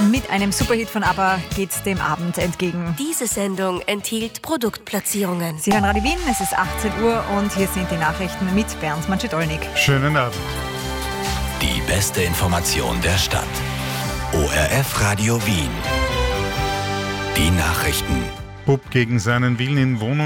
Mit einem Superhit von ABBA geht's dem Abend entgegen. Diese Sendung enthielt Produktplatzierungen. Sie hören Radio Wien, es ist 18 Uhr und hier sind die Nachrichten mit Bernd Manschedolnik. Schönen Abend. Die beste Information der Stadt. ORF Radio Wien. Die Nachrichten. Bub gegen seinen Willen in Wohnung